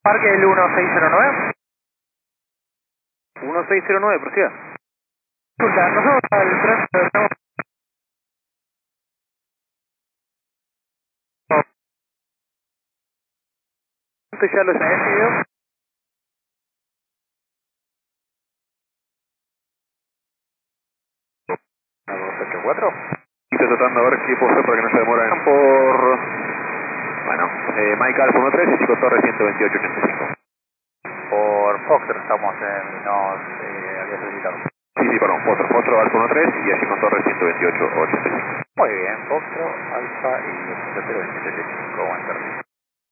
Parque el 1609. 1609, prosiga. Disculpa, nosotros al tránsito estamos... Ya lo he decidido. 284. Estoy tratando de ver qué puedo hacer para que no se demoren por... Bueno, Mike Alfa 13 y Chico Torres 128.85. Por Foxtrot estamos en... nos había solicitado. Sí, perdón, Fotro Alfa 13 y Chico Torres 128.85. Muy bien, Foxtrot, Alfa y 280 2785. Buen término.